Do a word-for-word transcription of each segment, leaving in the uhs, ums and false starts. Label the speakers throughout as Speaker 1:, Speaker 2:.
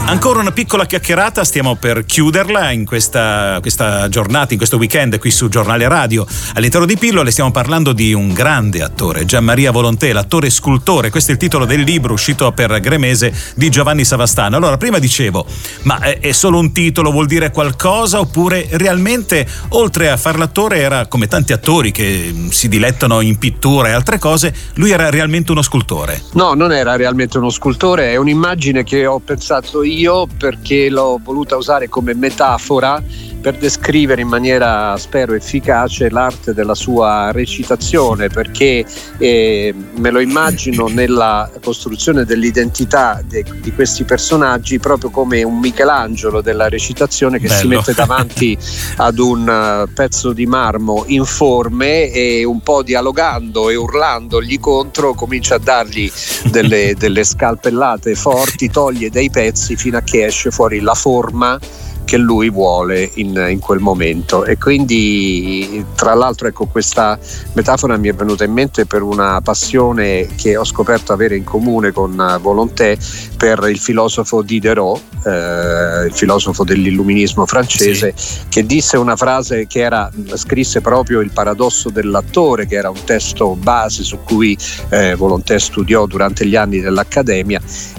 Speaker 1: Ancora una piccola chiacchierata, stiamo per chiuderla in questa, questa giornata, in questo weekend qui su Giornale Radio. All'interno di Pillole stiamo parlando di un grande attore, Gianmaria Volonté, l'attore scultore. Questo è il titolo del libro uscito per Gremese di Giovanni Savastano. Allora, prima dicevo, ma è, è solo un titolo, vuol dire qualcosa, oppure realmente oltre a far l'attore era, come tanti attori che si dilettano in pittura e altre cose, lui era realmente uno scultore?
Speaker 2: No, non era realmente uno scultore, è un'immagine che ho pensato io perché l'ho voluta usare come metafora per descrivere in maniera, spero, efficace l'arte della sua recitazione, perché eh, me lo immagino nella costruzione dell'identità de, di questi personaggi proprio come un Michelangelo della recitazione che Bello. si mette davanti ad un uh, pezzo di marmo informe e un po' dialogando e urlandogli contro comincia a dargli delle, delle scalpellate forti, toglie dei pezzi fino a che esce fuori la forma che lui vuole in, in quel momento. E quindi, tra l'altro, ecco, questa metafora mi è venuta in mente per una passione che ho scoperto avere in comune con Volonté per il filosofo Diderot, eh, il filosofo dell'illuminismo francese, sì. che disse una frase che era, scrisse proprio Il paradosso dell'attore, che era un testo base su cui eh, Volonté studiò durante gli anni dell'accademia,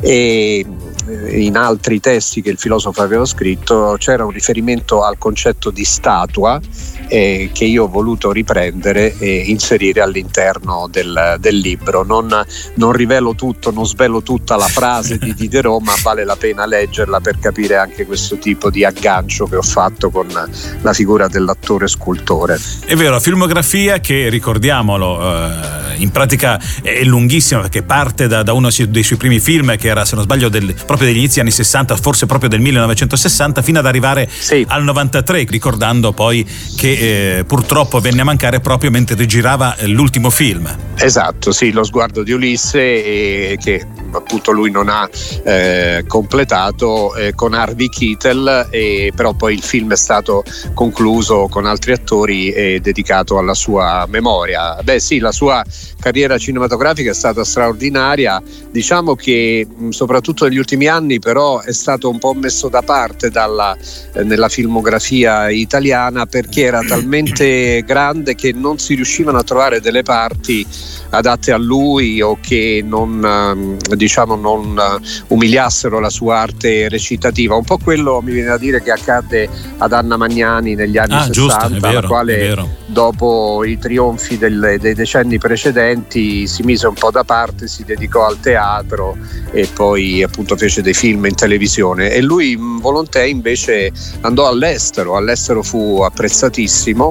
Speaker 2: e in altri testi che il filosofo aveva scritto c'era un riferimento al concetto di statua eh, che io ho voluto riprendere e inserire all'interno del, del libro. Non, non rivelo tutto, non svelo tutta la frase di Diderot, ma vale la pena leggerla per capire anche questo tipo di aggancio che ho fatto con la figura dell'attore scultore.
Speaker 1: È vero, filmografia che, ricordiamolo, eh, in pratica è lunghissima, perché parte da, da uno dei suoi primi film, che era, se non sbaglio, del, proprio degli inizi anni sessanta, forse proprio del millenovecentosessanta, fino ad arrivare sì. al novantatré, ricordando poi che eh, purtroppo venne a mancare proprio mentre girava l'ultimo film.
Speaker 2: Esatto, sì, Lo sguardo di Ulisse, eh, che appunto lui non ha eh, completato eh, con Harvey Keitel, eh, però poi il film è stato concluso con altri attori e dedicato alla sua memoria. Beh sì, la sua carriera cinematografica è stata straordinaria, diciamo che mh, soprattutto negli ultimi anni però è stato un po' messo da parte dalla, eh, nella filmografia italiana, perché era talmente grande che non si riuscivano a trovare delle parti adatte a lui o che non eh, diciamo non uh, umiliassero la sua arte recitativa. Un po' quello mi viene da dire che accadde ad Anna Magnani negli anni
Speaker 1: ah,
Speaker 2: sessanta,
Speaker 1: giusto, vero,
Speaker 2: la quale dopo i trionfi del, dei decenni precedenti si mise un po' da parte, si dedicò al teatro e poi appunto fece dei film in televisione. E lui, Volonté, invece andò all'estero, all'estero fu apprezzatissimo,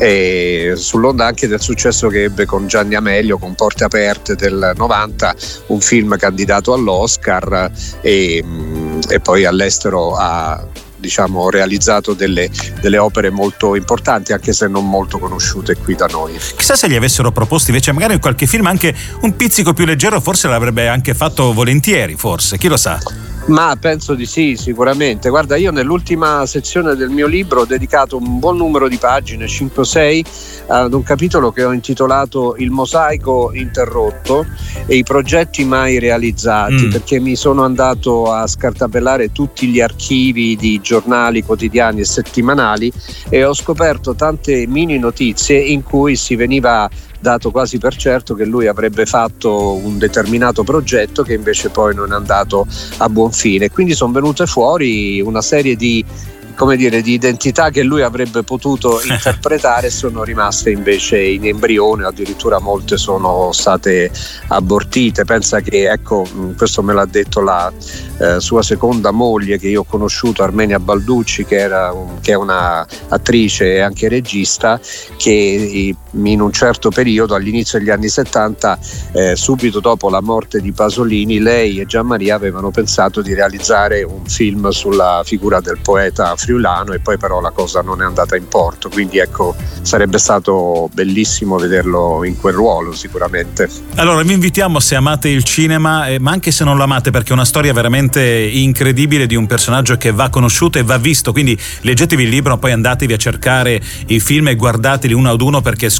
Speaker 2: e sull'onda anche del successo che ebbe con Gianni Amelio, con Porte Aperte del novanta, un film candidato all'Oscar, e, e poi all'estero ha diciamo realizzato delle, delle opere molto importanti, anche se non molto conosciute qui da noi.
Speaker 1: Chissà se gli avessero proposto invece magari qualche film anche un pizzico più leggero, forse l'avrebbe anche fatto volentieri, forse, chi lo sa.
Speaker 2: Ma penso di sì, sicuramente. Guarda, io nell'ultima sezione del mio libro ho dedicato un buon numero di pagine, cinque o sei, ad un capitolo che ho intitolato Il mosaico interrotto e i progetti mai realizzati, mm. perché mi sono andato a scartabellare tutti gli archivi di giornali quotidiani e settimanali e ho scoperto tante mini notizie in cui si veniva dato quasi per certo che lui avrebbe fatto un determinato progetto che invece poi non è andato a buon fine. Quindi sono venute fuori una serie di, come dire, di identità che lui avrebbe potuto interpretare e sono rimaste invece in embrione, addirittura molte sono state abortite. Pensa che, ecco, questo me l'ha detto la eh, sua seconda moglie che io ho conosciuto, Armenia Balducci, che, era un, che è una attrice e anche regista, che in un certo periodo, all'inizio degli anni settanta, eh, subito dopo la morte di Pasolini, lei e Gianmaria avevano pensato di realizzare un film sulla figura del poeta friulano, e poi però la cosa non è andata in porto. Quindi ecco, sarebbe stato bellissimo vederlo in quel ruolo, sicuramente.
Speaker 1: Allora vi invitiamo, se amate il cinema, eh, ma anche se non lo amate, perché è una storia veramente incredibile di un personaggio che va conosciuto e va visto, quindi leggetevi il libro, poi andatevi a cercare i film e guardateli uno ad uno, perché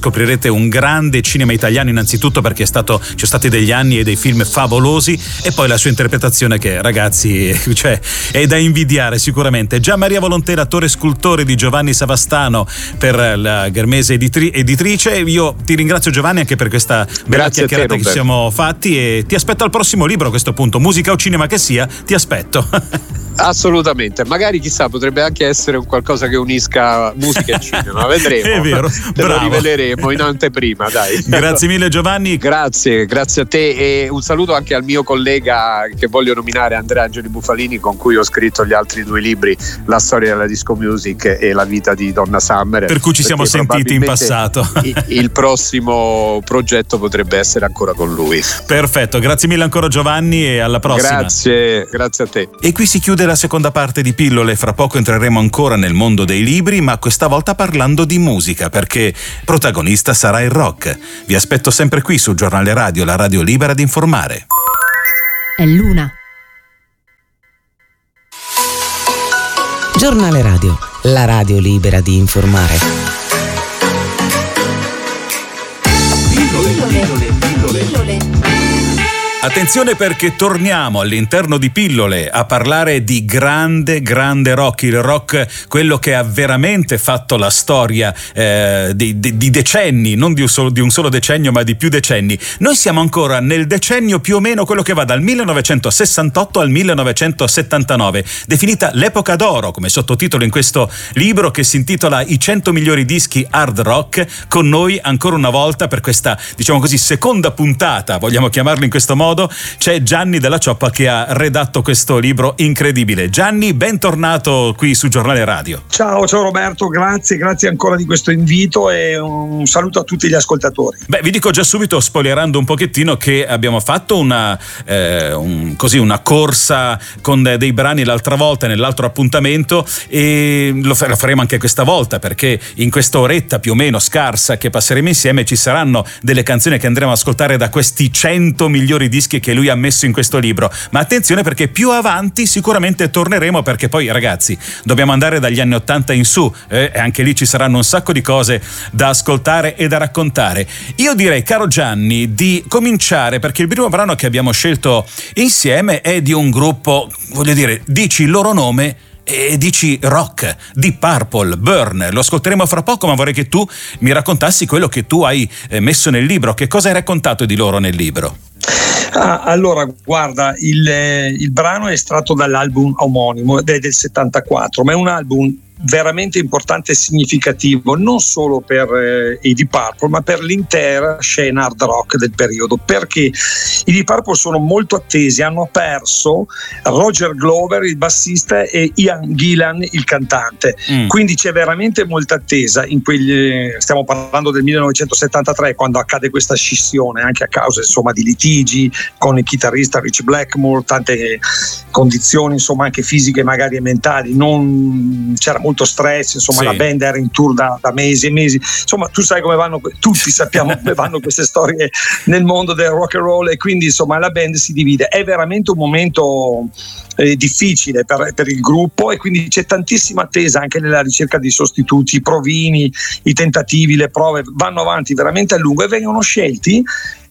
Speaker 1: scoprirete un grande cinema italiano, innanzitutto perché è stato, ci sono stati degli anni e dei film favolosi, e poi la sua interpretazione che, ragazzi, cioè, è da invidiare sicuramente. Gian Maria Volontè, l'attore scultore di Giovanni Savastano per la Ghermese editri- editrice. Io ti ringrazio, Giovanni, anche per questa bella
Speaker 2: Grazie
Speaker 1: chiacchierata che siamo fatti, e ti aspetto al prossimo libro a questo punto, musica o cinema che sia, ti aspetto.
Speaker 2: Assolutamente, magari chissà, potrebbe anche essere un qualcosa che unisca musica e cinema, vedremo.
Speaker 1: È vero,
Speaker 2: te
Speaker 1: bravo.
Speaker 2: Lo riveleremo in anteprima, dai.
Speaker 1: Grazie mille, Giovanni.
Speaker 2: Grazie, grazie a te, e un saluto anche al mio collega che voglio nominare, Andrea Angeli Bufalini, con cui ho scritto gli altri due libri, La storia della disco music e La vita di Donna Summer,
Speaker 1: per cui ci siamo sentiti in passato.
Speaker 2: Il prossimo progetto potrebbe essere ancora con lui.
Speaker 1: Perfetto, grazie mille ancora, Giovanni, e alla prossima.
Speaker 2: Grazie, grazie a te.
Speaker 1: E qui si chiude la seconda parte di Pillole. Fra poco entreremo ancora nel mondo dei libri, ma questa volta parlando di musica, perché protagonista sarà il rock. Vi aspetto sempre qui su Giornale Radio, la radio libera di informare.
Speaker 3: È l'una.
Speaker 4: Giornale Radio, la radio libera di informare.
Speaker 3: Pillole, pillole, pillole, pillole.
Speaker 1: Attenzione, perché torniamo all'interno di Pillole a parlare di grande, grande rock, il rock, quello che ha veramente fatto la storia eh, di, di, di decenni, non di un, solo, di un solo decennio, ma di più decenni. Noi siamo ancora nel decennio più o meno quello che va dal millenovecentosessantotto al millenovecentosettantanove, definita l'epoca d'oro come sottotitolo in questo libro che si intitola I cento migliori dischi hard rock. Con noi ancora una volta per questa, diciamo così, seconda puntata, vogliamo chiamarlo in questo modo, c'è Gianni Della Cioppa che ha redatto questo libro incredibile. Gianni, bentornato qui su Giornale Radio.
Speaker 5: Ciao, ciao Roberto, grazie, grazie ancora di questo invito e un saluto a tutti gli ascoltatori.
Speaker 1: Beh, vi dico già subito, spoilerando un pochettino, che abbiamo fatto una eh, un, così una corsa con dei brani l'altra volta nell'altro appuntamento, e lo, lo faremo anche questa volta, perché in questa oretta più o meno scarsa che passeremo insieme ci saranno delle canzoni che andremo ad ascoltare da questi cento migliori dischi che lui ha messo in questo libro. Ma attenzione, perché più avanti sicuramente torneremo, perché poi, ragazzi, dobbiamo andare dagli anni ottanta in su, eh, e anche lì ci saranno un sacco di cose da ascoltare e da raccontare. Io direi, caro Gianni, di cominciare, perché il primo brano che abbiamo scelto insieme è di un gruppo, voglio dire, dici il loro nome e dici rock, Deep Purple, Burn. Lo ascolteremo fra poco, ma vorrei che tu mi raccontassi quello che tu hai messo nel libro. Che cosa hai raccontato di loro nel libro?
Speaker 5: Ah, allora, guarda, il, il brano è estratto dall'album omonimo del, del settantaquattro, ma è un album veramente importante e significativo non solo per eh, i Deep Purple, ma per l'intera scena hard rock del periodo, perché i Deep Purple sono molto attesi, hanno perso Roger Glover, il bassista, e Ian Gillan, il cantante, mm. quindi c'è veramente molta attesa in quegli, stiamo parlando del millenovecentosettantatré, quando accade questa scissione, anche a causa insomma di litigi con il chitarrista Rich Blackmore, tante condizioni insomma anche fisiche magari e mentali, non c'era molto stress, insomma sì. La band era in tour da, da mesi e mesi, insomma tu sai come vanno, tutti sappiamo come vanno queste storie nel mondo del rock and roll, e quindi insomma la band si divide. È veramente un momento eh, difficile per, per il gruppo, e quindi c'è tantissima attesa anche nella ricerca di sostituti, i provini, i tentativi, le prove vanno avanti veramente a lungo, e vengono scelti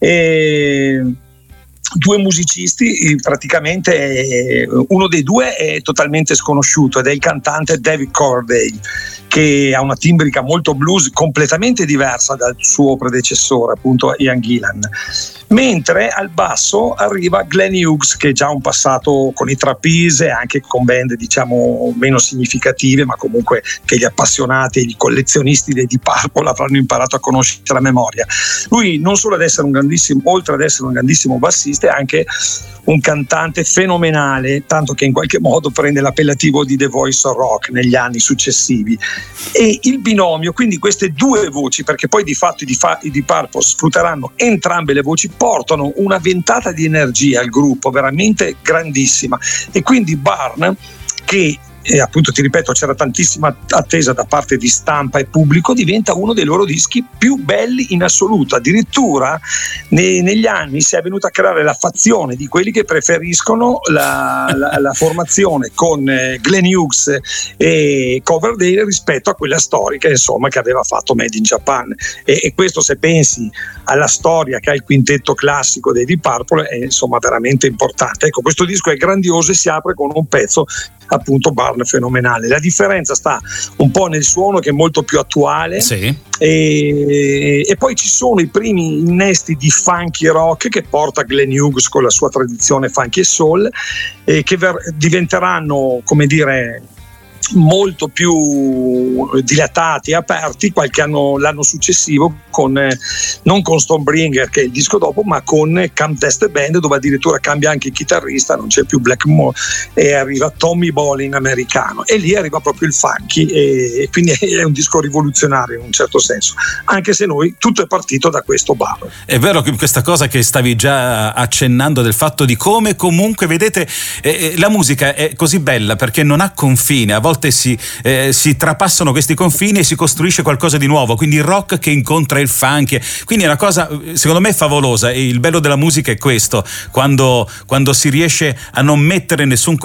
Speaker 5: eh, due musicisti, praticamente uno dei due è totalmente sconosciuto ed è il cantante David Coverdale, che ha una timbrica molto blues completamente diversa dal suo predecessore, appunto Ian Gillan, mentre al basso arriva Glenn Hughes, che ha già un passato con i Trapeze e anche con band diciamo meno significative, ma comunque che gli appassionati e gli collezionisti dei Deep Purple avranno imparato a conoscere a memoria. Lui non solo ad essere un grandissimo, oltre ad essere un grandissimo bassista, è anche un cantante fenomenale, tanto che in qualche modo prende l'appellativo di The Voice of Rock negli anni successivi. E il binomio, quindi queste due voci, perché poi di fatto i Deep Purple sfrutteranno entrambe le voci, portano una ventata di energia al gruppo veramente grandissima, e quindi Burn, che e appunto ti ripeto c'era tantissima attesa da parte di stampa e pubblico, diventa uno dei loro dischi più belli in assoluto. Addirittura ne, negli anni si è venuta a creare la fazione di quelli che preferiscono la, la, la formazione con Glenn Hughes e Coverdale rispetto a quella storica, insomma, che aveva fatto Made in Japan, e, e questo, se pensi alla storia che ha il quintetto classico dei Deep Purple, è insomma veramente importante. Ecco, questo disco è grandioso e si apre con un pezzo, appunto, Burn, fenomenale. La differenza sta un po' nel suono, che è molto più attuale,
Speaker 1: sì.
Speaker 5: e, e poi ci sono i primi innesti di funky rock che porta Glenn Hughes con la sua tradizione funky e soul, e che ver- diventeranno, come dire, molto più dilatati e aperti qualche anno, l'anno successivo, con eh, non con Stonebringer, che è il disco dopo, ma con Camp Test Band, dove addirittura cambia anche il chitarrista, non c'è più Blackmore e arriva Tommy Bolin americano, e lì arriva proprio il funky, e, e quindi è un disco rivoluzionario in un certo senso, anche se noi tutto è partito da questo bar.
Speaker 1: È vero che questa cosa che stavi già accennando, del fatto di come comunque, vedete, eh, la musica è così bella perché non ha confine, a volte Si, eh, si trapassano questi confini e si costruisce qualcosa di nuovo, quindi il rock che incontra il funk, quindi è una cosa secondo me favolosa, e il bello della musica è questo, quando, quando si riesce a non mettere nessun